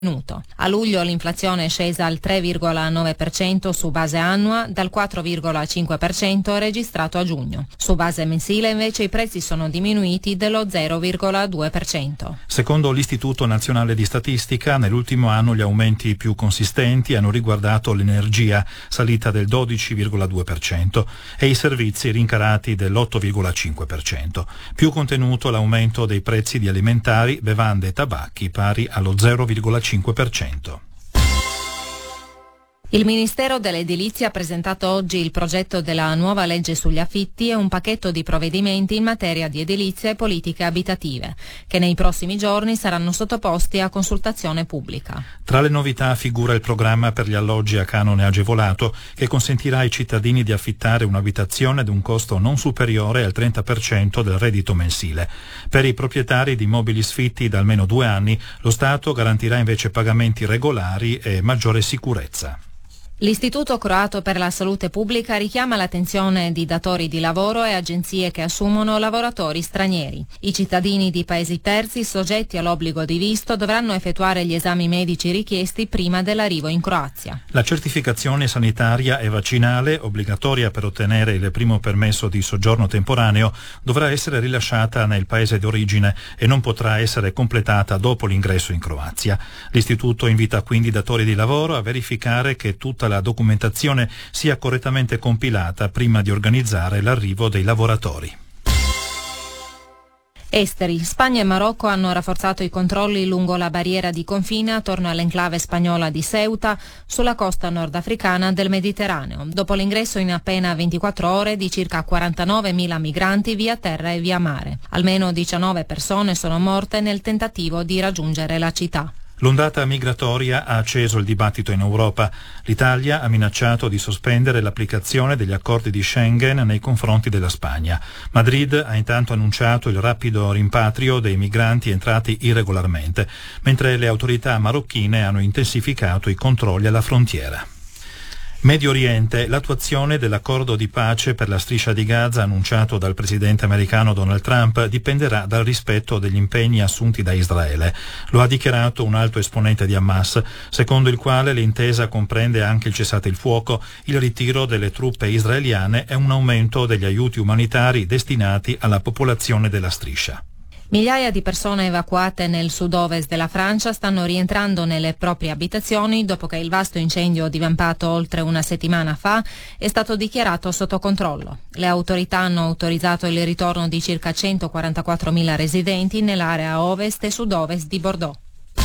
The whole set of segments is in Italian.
A luglio l'inflazione è scesa al 3,9% su base annua, dal 4,5% registrato a giugno. Su base mensile invece i prezzi sono diminuiti dello 0,2%. Secondo l'Istituto Nazionale di Statistica, nell'ultimo anno gli aumenti più consistenti hanno riguardato l'energia, salita del 12,2%, e i servizi rincarati dell'8,5%. Più contenuto l'aumento dei prezzi di alimentari, bevande e tabacchi, pari allo 0,5%. Il Ministero dell'Edilizia ha presentato oggi il progetto della nuova legge sugli affitti e un pacchetto di provvedimenti in materia di edilizia e politiche abitative, che nei prossimi giorni saranno sottoposti a consultazione pubblica. Tra le novità figura il programma per gli alloggi a canone agevolato, che consentirà ai cittadini di affittare un'abitazione ad un costo non superiore al 30% del reddito mensile. Per i proprietari di immobili sfitti da almeno 2 anni, lo Stato garantirà invece pagamenti regolari e maggiore sicurezza. L'Istituto Croato per la Salute Pubblica richiama l'attenzione di datori di lavoro e agenzie che assumono lavoratori stranieri. I cittadini di paesi terzi soggetti all'obbligo di visto dovranno effettuare gli esami medici richiesti prima dell'arrivo in Croazia. La certificazione sanitaria e vaccinale, obbligatoria per ottenere il primo permesso di soggiorno temporaneo, dovrà essere rilasciata nel paese d'origine e non potrà essere completata dopo l'ingresso in Croazia. L'Istituto invita quindi i datori di lavoro a verificare che tutta la documentazione sia correttamente compilata prima di organizzare l'arrivo dei lavoratori. Esteri. Spagna e Marocco hanno rafforzato i controlli lungo la barriera di confine attorno all'enclave spagnola di Ceuta, sulla costa nordafricana del Mediterraneo, dopo l'ingresso in appena 24 ore di circa 49.000 migranti via terra e via mare. Almeno 19 persone sono morte nel tentativo di raggiungere la città. L'ondata migratoria ha acceso il dibattito in Europa. L'Italia ha minacciato di sospendere l'applicazione degli accordi di Schengen nei confronti della Spagna. Madrid ha intanto annunciato il rapido rimpatrio dei migranti entrati irregolarmente, mentre le autorità marocchine hanno intensificato i controlli alla frontiera. Medio Oriente. L'attuazione dell'accordo di pace per la striscia di Gaza annunciato dal presidente americano Donald Trump dipenderà dal rispetto degli impegni assunti da Israele. Lo ha dichiarato un alto esponente di Hamas, secondo il quale l'intesa comprende anche il cessate il fuoco, il ritiro delle truppe israeliane e un aumento degli aiuti umanitari destinati alla popolazione della striscia. Migliaia di persone evacuate nel sud-ovest della Francia stanno rientrando nelle proprie abitazioni dopo che il vasto incendio divampato oltre una settimana fa è stato dichiarato sotto controllo. Le autorità hanno autorizzato il ritorno di circa 144.000 residenti nell'area ovest e sud-ovest di Bordeaux.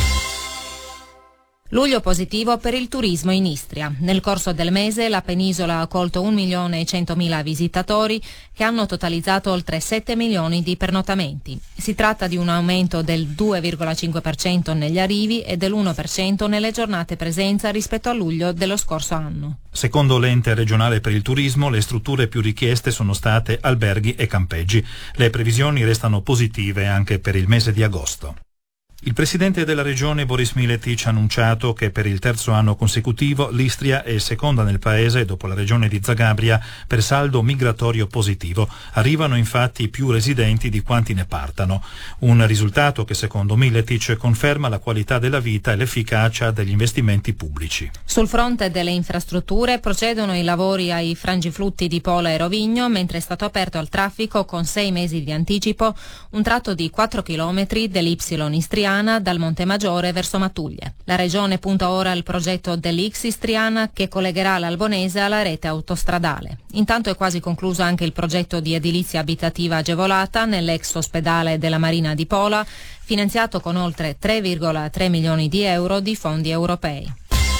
Luglio positivo per il turismo in Istria. Nel corso del mese la penisola ha accolto 1.100.000 visitatori che hanno totalizzato oltre 7 milioni di pernottamenti. Si tratta di un aumento del 2,5% negli arrivi e dell'1% nelle giornate presenza rispetto a luglio dello scorso anno. Secondo l'ente regionale per il turismo, le strutture più richieste sono state alberghi e campeggi. Le previsioni restano positive anche per il mese di agosto. Il presidente della regione Boris Miletic ha annunciato che per il terzo anno consecutivo l'Istria è seconda nel paese dopo la regione di Zagabria per saldo migratorio positivo. Arrivano infatti più residenti di quanti ne partano. Un risultato che secondo Miletic conferma la qualità della vita e l'efficacia degli investimenti pubblici. Sul fronte delle infrastrutture procedono i lavori ai frangiflutti di Pola e Rovigno, mentre è stato aperto al traffico con 6 mesi di anticipo un tratto di 4 chilometri dell'Y istriana dal Monte Maggiore verso Mattuglie. La regione punta ora al progetto dell'X istriana che collegherà l'Albonese alla rete autostradale. Intanto è quasi concluso anche il progetto di edilizia abitativa agevolata nell'ex ospedale della Marina di Pola, finanziato con oltre 3,3 milioni di euro di fondi europei.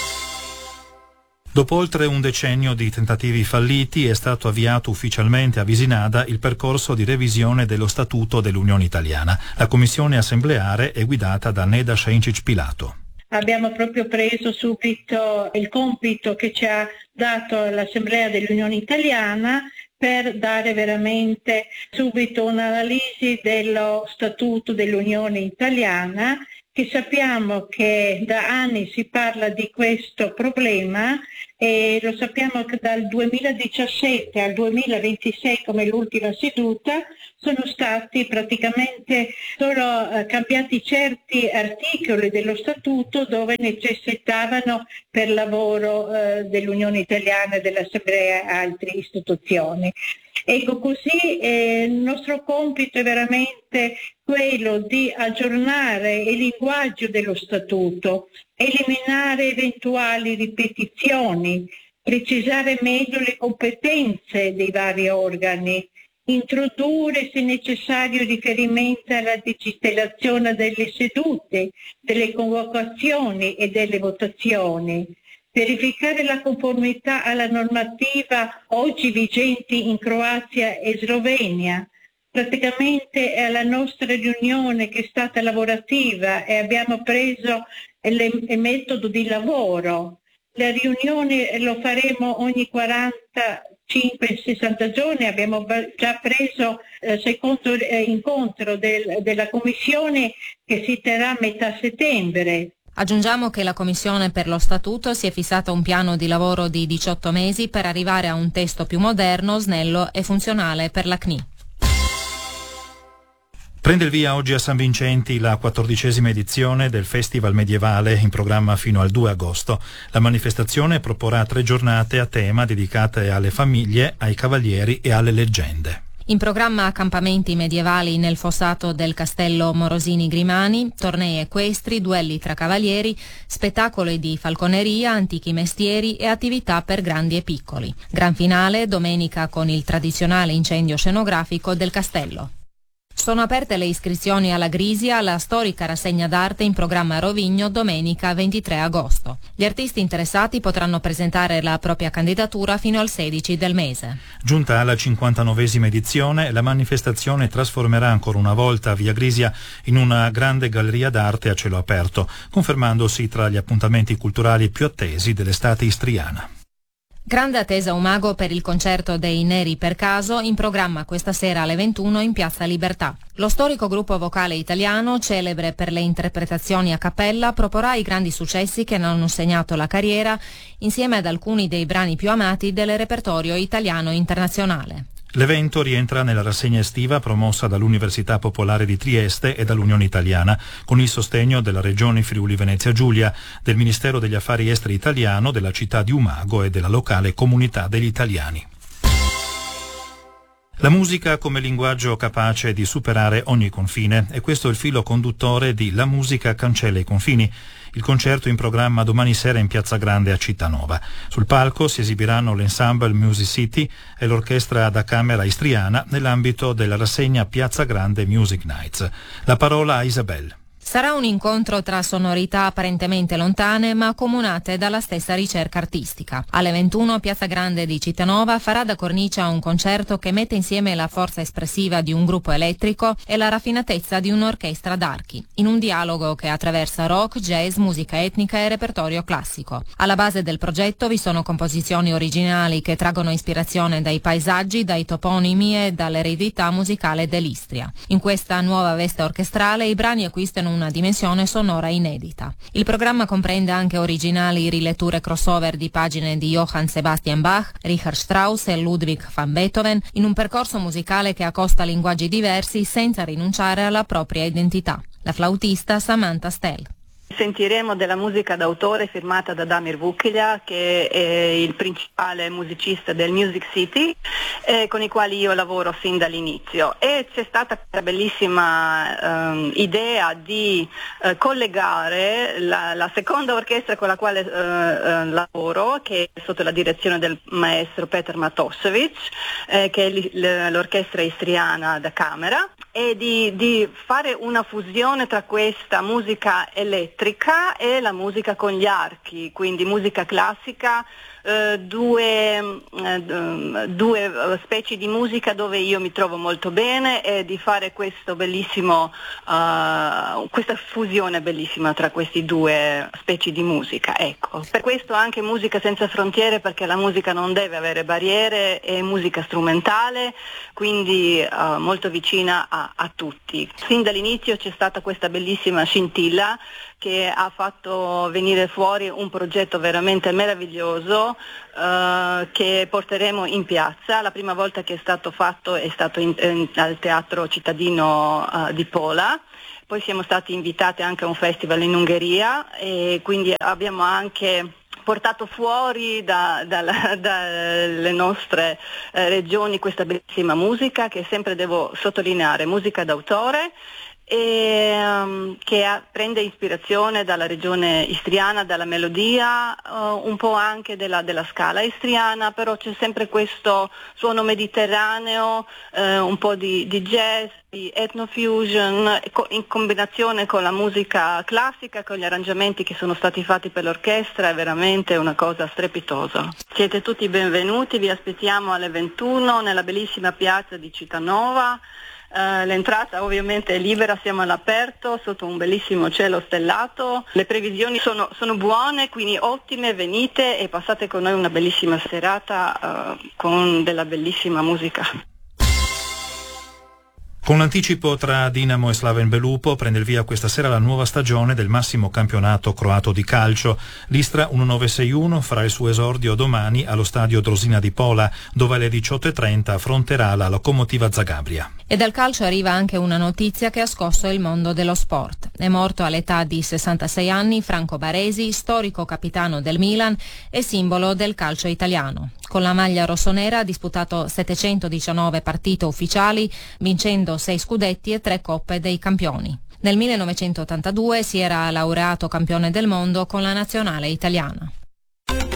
Dopo oltre un decennio di tentativi falliti è stato avviato ufficialmente a Visinada il percorso di revisione dello Statuto dell'Unione Italiana. La commissione assembleare è guidata da Neda Shainčić-Pilato. Abbiamo proprio preso subito il compito che ci ha dato l'Assemblea dell'Unione Italiana per dare veramente subito un'analisi dello Statuto dell'Unione Italiana che sappiamo che da anni si parla di questo problema e lo sappiamo che dal 2017 al 2026, come l'ultima seduta, sono stati praticamente solo cambiati certi articoli dello statuto dove necessitavano per lavoro dell'Unione Italiana e dell'Assemblea e altre istituzioni. Ecco, così il nostro compito è veramente quello di aggiornare il linguaggio dello statuto, eliminare eventuali ripetizioni, precisare meglio le competenze dei vari organi, introdurre se necessario riferimento alla digitalizzazione delle sedute, delle convocazioni e delle votazioni, verificare la conformità alla normativa oggi vigenti in Croazia e Slovenia. Praticamente è la nostra riunione che è stata lavorativa e abbiamo preso il metodo di lavoro. La riunione lo faremo ogni 45-60 giorni, abbiamo già preso il secondo incontro della Commissione che si terrà a metà settembre. Aggiungiamo che la Commissione per lo Statuto si è fissata un piano di lavoro di 18 mesi per arrivare a un testo più moderno, snello e funzionale per la CNI. Prende il via oggi a San Vincenti la 14ª edizione del Festival Medievale in programma fino al 2 agosto. La manifestazione proporrà 3 giornate a tema dedicate alle famiglie, ai cavalieri e alle leggende. In programma accampamenti medievali nel fossato del castello Morosini Grimani, tornei equestri, duelli tra cavalieri, spettacoli di falconeria, antichi mestieri e attività per grandi e piccoli. Gran finale domenica con il tradizionale incendio scenografico del castello. Sono aperte le iscrizioni alla Grisia, la storica rassegna d'arte in programma a Rovigno domenica 23 agosto. Gli artisti interessati potranno presentare la propria candidatura fino al 16 del mese. Giunta alla 59ª edizione, la manifestazione trasformerà ancora una volta Via Grisia in una grande galleria d'arte a cielo aperto, confermandosi tra gli appuntamenti culturali più attesi dell'estate istriana. Grande attesa Umago per il concerto dei Neri per caso, in programma questa sera alle 21 in Piazza Libertà. Lo storico gruppo vocale italiano, celebre per le interpretazioni a cappella, proporrà i grandi successi che ne hanno segnato la carriera, insieme ad alcuni dei brani più amati del repertorio italiano internazionale. L'evento rientra nella rassegna estiva promossa dall'Università Popolare di Trieste e dall'Unione Italiana, con il sostegno della Regione Friuli Venezia Giulia, del Ministero degli Affari Esteri italiano, della città di Umago e della locale comunità degli italiani. La musica come linguaggio capace di superare ogni confine, e questo è il filo conduttore di La musica cancella i confini, il concerto in programma domani sera in Piazza Grande a Cittanova. Sul palco si esibiranno l'ensemble Music City e l'orchestra da camera istriana nell'ambito della rassegna Piazza Grande Music Nights. La parola a Isabelle. Sarà un incontro tra sonorità apparentemente lontane ma accomunate dalla stessa ricerca artistica. Alle 21 Piazza Grande di Cittanova farà da cornice a un concerto che mette insieme la forza espressiva di un gruppo elettrico e la raffinatezza di un'orchestra d'archi, in un dialogo che attraversa rock, jazz, musica etnica e repertorio classico. Alla base del progetto vi sono composizioni originali che traggono ispirazione dai paesaggi, dai toponimi e dall'eredità musicale dell'Istria. In questa nuova veste orchestrale i brani acquistano una dimensione sonora inedita. Il programma comprende anche originali riletture crossover di pagine di Johann Sebastian Bach, Richard Strauss e Ludwig van Beethoven, in un percorso musicale che accosta linguaggi diversi senza rinunciare alla propria identità. La flautista Samantha Stell. Sentiremo della musica d'autore firmata da Damir Vukilja, che è il principale musicista del Music City, con i quali io lavoro fin dall'inizio, e c'è stata la bellissima idea di collegare la seconda orchestra con la quale lavoro, che è sotto la direzione del maestro Petar Matosevic, che è l'orchestra istriana da camera, e di fare una fusione tra questa musica elettrica e la musica con gli archi, quindi musica classica, due specie di musica dove io mi trovo molto bene, e di fare questo bellissimo, questa fusione bellissima tra questi due specie di musica. Ecco, per questo anche musica senza frontiere, perché la musica non deve avere barriere, è musica strumentale, quindi molto vicina a tutti. Sin dall'inizio c'è stata questa bellissima scintilla che ha fatto venire fuori un progetto veramente meraviglioso che porteremo in piazza. La prima volta che è stato fatto è stato al Teatro Cittadino di Pola. Poi siamo stati invitati anche a un festival in Ungheria e quindi abbiamo anche portato fuori dalle nostre regioni questa bellissima musica che sempre devo sottolineare, musica d'autore e che prende ispirazione dalla regione istriana, dalla melodia, un po' anche della scala istriana, però c'è sempre questo suono mediterraneo, un po' di jazz, di ethnofusion, in combinazione con la musica classica, con gli arrangiamenti che sono stati fatti per l'orchestra, è veramente una cosa strepitosa. Siete tutti benvenuti, vi aspettiamo alle 21 nella bellissima piazza di Cittànova. L'entrata ovviamente è libera, siamo all'aperto sotto un bellissimo cielo stellato, le previsioni sono buone, quindi ottime, venite e passate con noi una bellissima serata con della bellissima musica. Con l'anticipo tra Dinamo e Slaven Belupo prende il via questa sera la nuova stagione del massimo campionato croato di calcio. L'Istra 1961 farà il suo esordio domani allo stadio Drosina di Pola, dove alle 18:30 affronterà la Lokomotiva Zagabria. E dal calcio arriva anche una notizia che ha scosso il mondo dello sport. È morto all'età di 66 anni Franco Baresi, storico capitano del Milan e simbolo del calcio italiano. Con la maglia rossonera ha disputato 719 partite ufficiali, vincendo 6 scudetti e 3 coppe dei campioni. Nel 1982 si era laureato campione del mondo con la nazionale italiana.